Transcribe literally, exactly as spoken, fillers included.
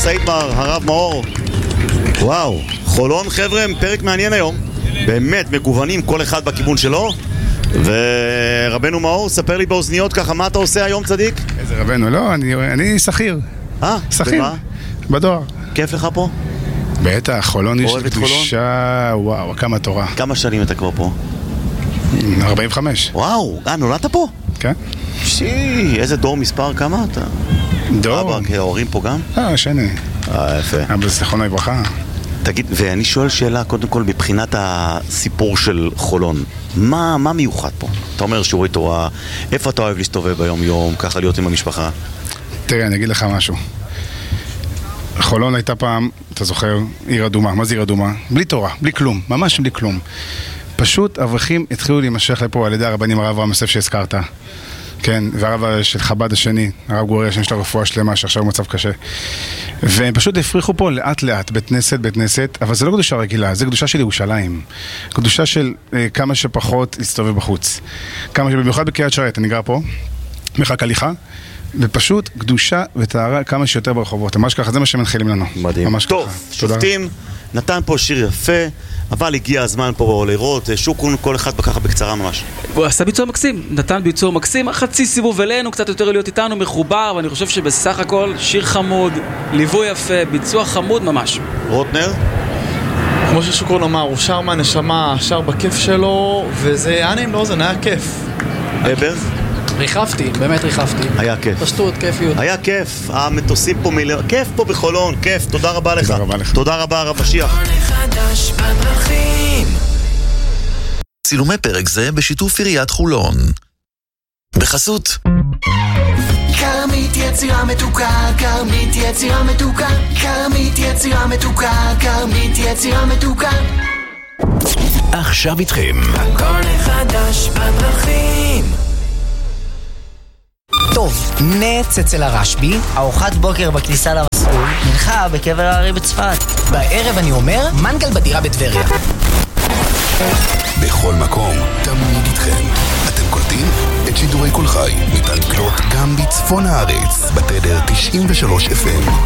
סעידמר, הרב מאור. וואו, חולון חבר'ה, פרק מעניין היום. באמת מגוונים, כל אחד בכיוון שלו. ורבנו מאור, ספר לי באוזניות ככה, מה אתה עושה היום, צדיק? איזה רבנו? לא, אני, אני שכיר. אה? שכיר. במה? בדואר. כיף לך פה? בטח, חולון יש קדושה, וואו, כמה תורה. כמה שנים אתה כבר פה? ארבעים וחמש. וואו, אה, נולדת פה? כן. שי, איזה דור מספר, כמה אתה? דור. אבא, ההורים פה גם? אה, שני. אה, יפה. אבא, זכרונו לברכה. תגיד, ואני שואל שאלה, קודם כל, מבחינת הסיפור של חולון, מה, מה מיוחד פה? אתה אומר שיעורי תורה, איפה אתה אוהב להסתובב ביום יום, ככה להיות עם המשפחה? תראה, אני אגיד לך משהו. חולון הייתה פעם, אתה זוכר, עיר אדומה. מה זה עיר אדומה? בלי תורה, בלי כלום, ממש בלי כלום. פשוט אברכים התחילו להימשך לפה על ידי הרבנים, הרב רם יוסף שהזכרת. כן, והרב של חב"ד השני, הרב גורי, שיש לה רפואה שלמה, שעכשיו הוא מצב קשה. והם פשוט הפריחו פה לאט לאט, בית כנסת, בית כנסת, אבל זה לא קדושה רגילה, זה קדושה של ירושלים. קדושה של אה, כמה שפחות להסתובב בחוץ. כמה שבמיוחד בקריית שרת, אני גר פה, מרחק הליכה, ופשוט קדושה וטהרה כמה שיותר ברחובות. ממש ככה, זה מה שמנחילים לנו. מדהים. ממש טוב, ככה. שופטים, נתן פה שיר יפה, אבל הגיע הזמן פה לראות, שוקון כל אחד ככה בקצרה ממש. הוא עשה ביצוע מקסים, נתן ביצוע מקסים, חצי סיבוב אלינו, קצת יותר להיות איתנו, מחובר, ואני חושב שבסך הכל שיר חמוד, ליווי יפה, ביצוע חמוד ממש. רוטנר? כמו ששוקרון אמר, הוא שר מהנשמה, שר בכיף שלו, וזה היה נעים לאוזן, היה כיף. אבר? ריחפתי, באמת ריחפתי. היה כיף. פשטות, כיפיות. היה כיף, המטוסים פה מילה, כיף פה בחולון, כיף, תודה רבה לך. תודה רבה לך. תודה רבה, הרב משיח. צילומי פרק זה בשיתוף עיריית חולון. בחסות כרמית יצירה מתוקה, כרמית יצירה מתוקה, כרמית יצירה מתוקה, כרמית יצירה מתוקה. עכשיו איתכם הכל חדש בדרכים. טוב, נץ אצל הרשב"י, ארוחת בוקר בכניסה למסלול, מנחה בקבר הארי בצפת. בערב אני אומר, מנגל בדירה בטבריה. בכל מקום, תמיד איתכם. אתם קולטים את שידורי כל חי, ניתן לקלוט גם בצפון הארץ, בתדר תשעים ושלוש אף אם.